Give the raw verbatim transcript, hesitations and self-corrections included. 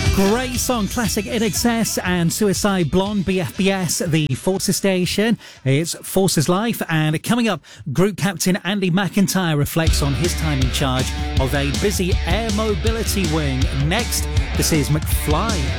Great song, classic In Excess and Suicide Blonde, B F B S, the Forces station. It's Forces Life, and coming up, Group Captain Andy McIntyre reflects on his time in charge of a busy air mobility wing. Next, this is McFly.